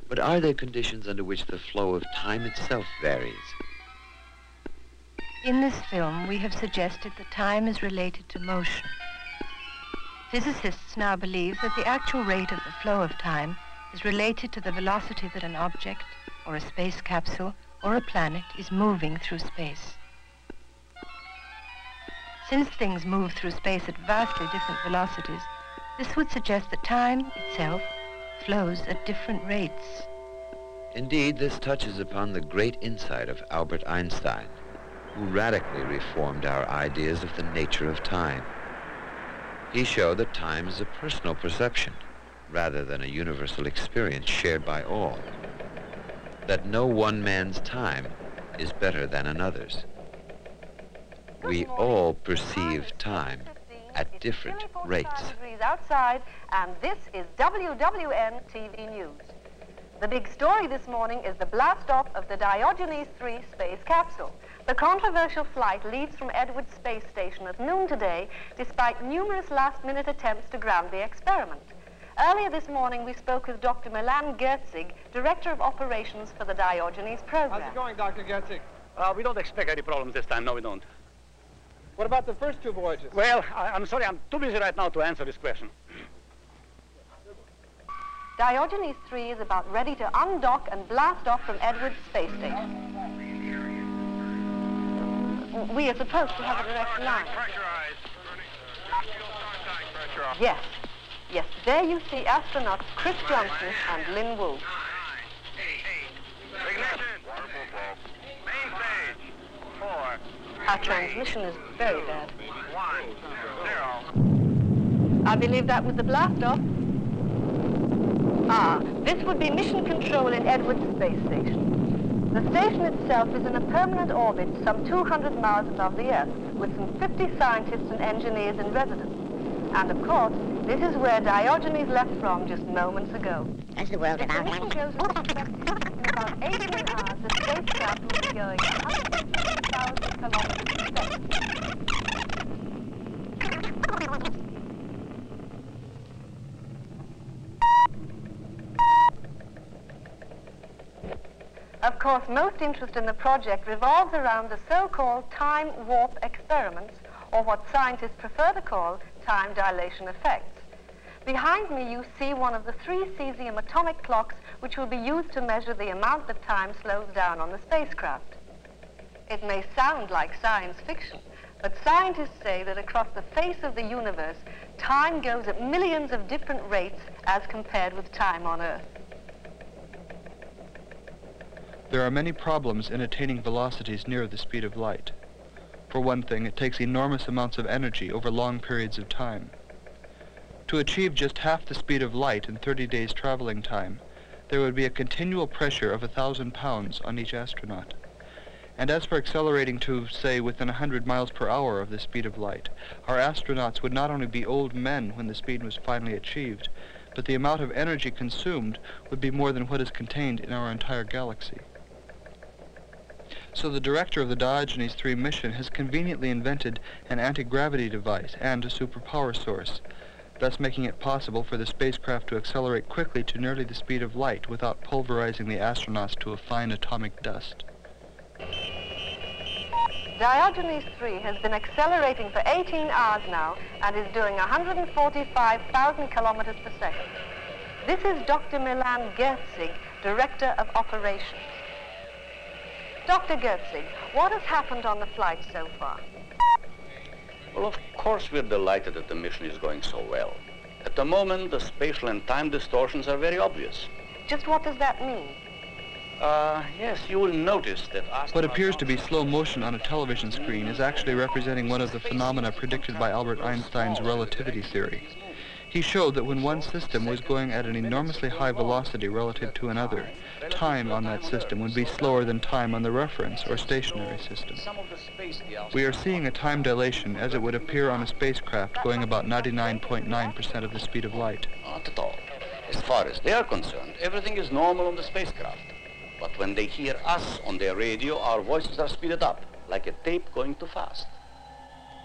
But are there conditions under which the flow of time itself varies? In this film, we have suggested that time is related to motion. Physicists now believe that the actual rate of the flow of time is related to the velocity that an object, or a space capsule, or a planet is moving through space. Since things move through space at vastly different velocities, this would suggest that time itself flows at different rates. Indeed, this touches upon the great insight of Albert Einstein, who radically reformed our ideas of the nature of time. He showed that time is a personal perception, rather than a universal experience shared by all. That no one man's time is better than another's. We all perceive time at different rates. Degrees outside, and this is WWN TV News. The big story this morning is the blast-off of the Diogenes 3 space capsule. The controversial flight leaves from Edwards Space Station at noon today, despite numerous last-minute attempts to ground the experiment. Earlier this morning, we spoke with Dr. Milan Gerzig, Director of Operations for the Diogenes program. How's it going, Dr. Gerzig? We don't expect any problems this time. No, we don't. What about the first two voyages? Well, I'm sorry. I'm too busy right now to answer this question. Diogenes 3 is about ready to undock and blast off from Edwards Space Station. We are supposed to have a direct line. Yes. Yes, there you see astronauts Chris Johnson and Lynn Wu. Our transmission is very bad. 1, 0. I believe that was the blast-off. This would be mission control in Edwards Space Station. The station itself is in a permanent orbit some 200 miles above the Earth, with some 50 scientists and engineers in residence. And of course, this is where Diogenes left from just moments ago. As the world about mission goes as expected. In about 18 hours, the spacecraft will be going 150,000 kilometers per second. Of course, most interest in the project revolves around the so-called time warp experiments, or what scientists prefer to call time dilation effects. Behind me, you see one of the 3 cesium atomic clocks which will be used to measure the amount that time slows down on the spacecraft. It may sound like science fiction, but scientists say that across the face of the universe, time goes at millions of different rates as compared with time on Earth. There are many problems in attaining velocities near the speed of light. For one thing, it takes enormous amounts of energy over long periods of time. To achieve just half the speed of light in 30 days traveling time, there would be a continual pressure of 1,000 pounds on each astronaut. And as for accelerating to, say, within 100 miles per hour of the speed of light, our astronauts would not only be old men when the speed was finally achieved, but the amount of energy consumed would be more than what is contained in our entire galaxy. So the director of the Diogenes 3 mission has conveniently invented an anti-gravity device and a superpower source, thus making it possible for the spacecraft to accelerate quickly to nearly the speed of light without pulverizing the astronauts to a fine atomic dust. Diogenes 3 has been accelerating for 18 hours now and is doing 145,000 kilometers per second. This is Dr. Milan Gerzig, Director of Operations. Dr. Gerzig, what has happened on the flight so far? Well, of course we're delighted that the mission is going so well. At the moment, the spatial and time distortions are very obvious. Just what does that mean? Yes, you will notice that... What appears to be slow motion on a television screen is actually representing one of the phenomena predicted by Albert Einstein's relativity theory. He showed that when one system was going at an enormously high velocity relative to another, time on that system would be slower than time on the reference or stationary system. We are seeing a time dilation as it would appear on a spacecraft going about 99.9% of the speed of light. Not at all. As far as they are concerned, everything is normal on the spacecraft. But when they hear us on their radio, our voices are speeded up, like a tape going too fast.